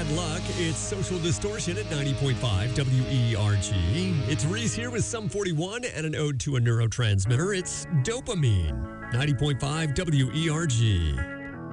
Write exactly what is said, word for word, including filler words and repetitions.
bad luck. It's Social Distortion at ninety point five W E R G. It's Reese here with Sum forty-one and an ode to a neurotransmitter. It's dopamine. ninety point five W E R G.